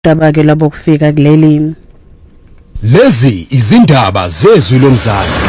Dabake labo kufika kuleli. Lezi izindaba zezwi lomzansi.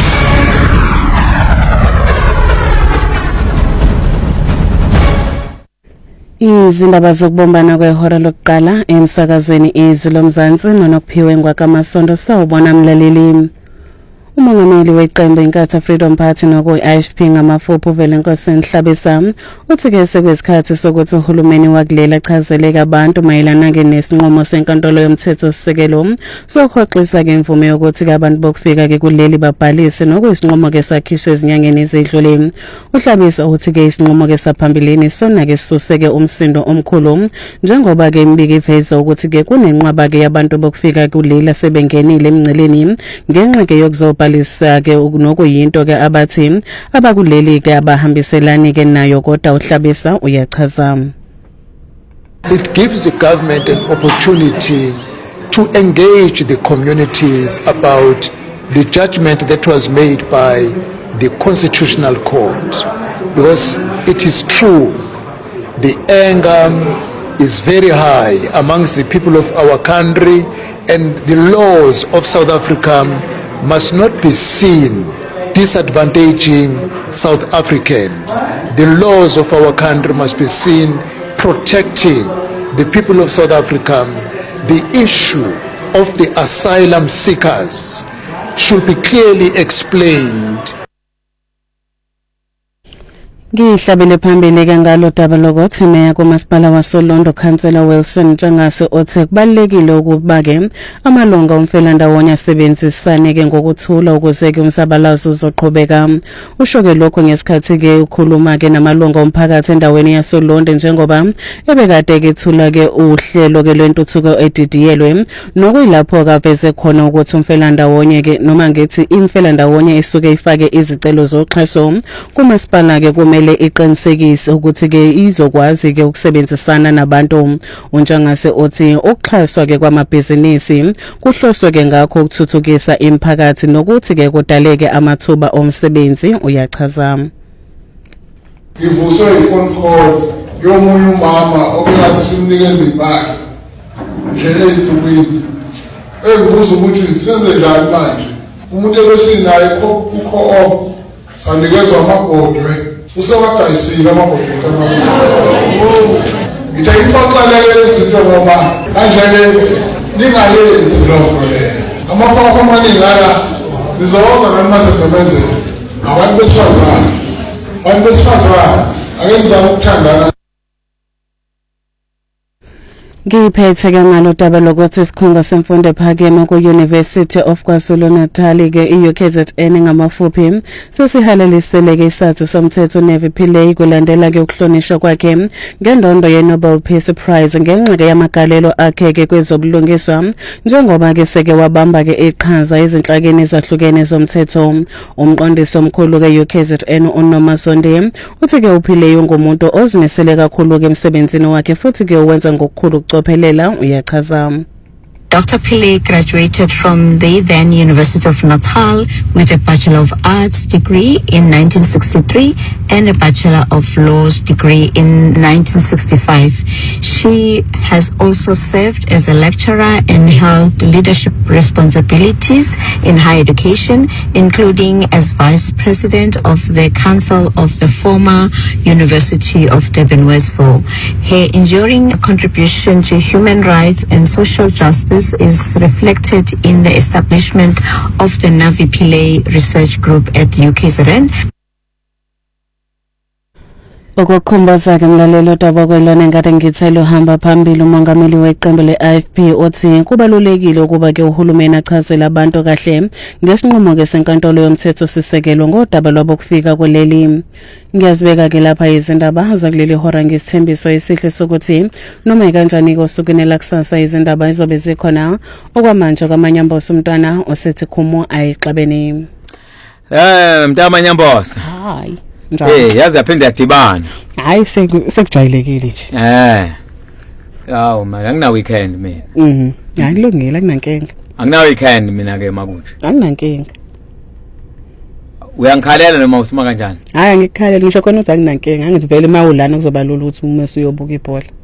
Izindaba zokubombana kwehora lokuqala emsakazweni izwi lomzansi nonokuphiwe ngwakamasondo sawubona mlaleli. Umongameli weqembu iNkatha Freedom Party noku-IFP ngamafuphi uVelenkosi Nhlabisa uthi ke sekwesikhathi sokuthi uhulumeni wakulela chazeleke abantu mayelana-ke nesinqumo senkantolo yomthethosisekelo sokuhoxisa ke imvume yokuthi ke abantu bokufika-ke kuleli babhalise nokuyisinqumo-ke sakhishwe ezinyangeni ezidlule. uHlabisa uthi ke isinqumo-ke saphambilini sona-ke sisuseke umsindo omkhulu njengoba-ke imbiko iveza ukuthi-ke kunenqwaba-ke yabantu bokufika kuleli asebengenile emngceleni ngenxa-ke yokuzobhalisa ke nokuyinto ke abathi abakuleli ke abahambiselani ke nayo kodwa uHlabisa uyachaza. It gives the government an opportunity to engage the communities about the judgment that was made by the Constitutional Court, because it is true the anger is very high amongst the people of our country, and the laws of South Africa must not be seen disadvantaging South Africans. The laws of our country must be seen protecting the people of South Africa. The issue of the asylum seekers should be clearly explained. Ngihlabele phambili ke ngalo daba lokuthi meya kumasipala waSolondo Councillor Wilson Ntshangase othe kubalekile ukuba ke amalunga omfelandawonye asebenzisane ke ngokuthula ukuze ke umsabalazo uzoqhubeka. Usho ke lokho ngesikhathi ke ukhuluma ke namalunga omphakathi endaweni yaSolondo njengoba ebekade ke thula ke uhlelo ke lwentuthuko edidiyelwe nokuyilapho kaveze khona ukuthi umfelandawonye ke noma ngithi imfelandawonye isuke ifake izicelo zoxhaso kumasipala ke kumele iqinisekise ukuthi ke izokwazi ke ukusebenzisana nabantu. Untshangase othi ukuxhaswa ke kwamabhizinisi kuhloswe ke ngakho ukuthuthukisa imphakathi nokuthi ke kudaleke amathuba omsebenzi uyachaza. Ngivuswe iphone call yomunye umama okade simnikeza impahla ndlela eziwini engibuza ukuthi senze njani manje. Umuntu ebesinaye ukho sanikezwa amabhodwe usewaqayisile amabhodwe ngithe ixoxelele izinto ngoba kanje ningayenzi lokho amafoko amaningi ala nizowenza namasedemezelo abantu besifazane akenza ukuthandana. Ngiphethe ke ngalo daba lokuthi isikhungo semfundo ephakeme ku-University of KwaZulu-Natal ke i-UKZN ngamafuphi sesihalalisele ke isazi somthetho Nevi Pillay kulandela ke ukuhlonishwa kwakhe ngendondo ye-Nobel Peace Prize ngenxa ke yamagalelo akhe ke kwezobulungiswa njengoba ke seke wabamba ke iqhaza ezinhlakeni ezahlukene zomthetho. Umqondisi omkhulu ke UKZN uNoma Sonde uthi ke uPillay ungumuntu ozimisele kakhulu ke emsebenzini wakhe futhi ke uwenza ngokukhulu Dr. Pillay graduated from the then University of Natal with a Bachelor of Arts degree in 1963 and a Bachelor of Laws degree in 1965. She has also served as a lecturer and held leadership responsibilities in higher education, including as Vice President of the Council of the former University of Durban-Westville. Her enduring contribution to human rights and social justice is reflected in the establishment of the Nevi Pillay Research Group at UKZN. Ukukhumbuza ke mlalelo daba kwelona ngade ngithelo hamba phambili umongameli weqembu le-IFP othi kubalulekile ukuba ke uhulumeni achazele abantu kahle ngesinqumo ke senkantolo yomthetho sisekelo ngodaba lwabo kufika kuleli. Ngiyazibeka ke lapha izindaba zakuleli hora ngesithembiso esihle sokuthi noma kanjani kosukwini lakusasa izindaba izobe zikhona okwamanje kwamanyambosi umntwana osethi khumo ayixabeni. Mntamanyambosi. Hayi. Yazi yaphinde yadibana. Hayi sekujayelekile nje. Hawu manje angina weekend mina. Akulungile akunankinga. Angina weekend mina ke makuthi. Akunankinga. Uyangikhalela noma usima kanjani? Hayi ngikhalela ngisho khona ukuthi akunankinga. Angithi vele mawulana kuzoba lula ukuthi uma usuyobuka ibhola.